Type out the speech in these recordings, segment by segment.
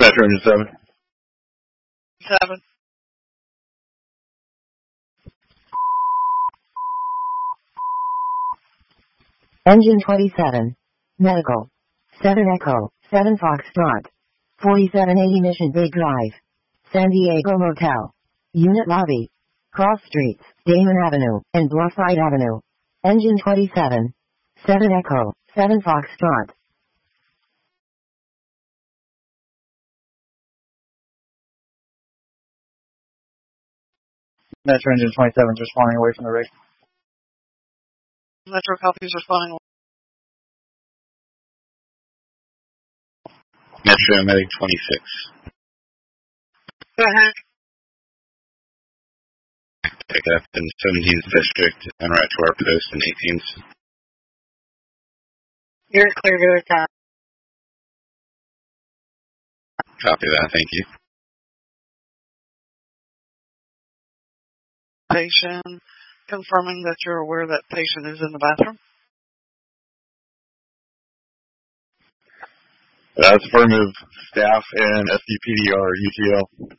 Metro Engine 7. 7. Engine 27. Medical. 7 Echo, 7 Foxtrot. 4780 Mission Bay Drive. San Diego Motel. Unit Lobby. Cross Streets, Damon Avenue, and Bluffside Avenue. Engine 27. 7 Echo, 7 Foxtrot. Metro Engine 27 is responding away from the rig. Metro copies responding. Metro Medic 26. Go ahead. Pick up in 17th District and right to our post in 18th. You're clear to attack. Copy that, thank you. Patient, confirming that you're aware that patient is in the bathroom. That's affirmative. Staff and SDPD are UTL.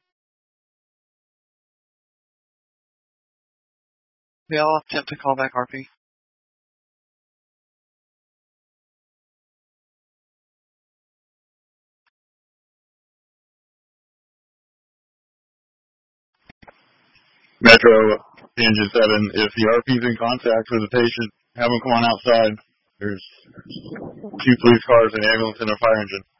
We all attempt to call back RP. Metro Engine 7, if the RP is in contact with the patient, have them come on outside. There's 2 police cars, an ambulance, and a fire engine.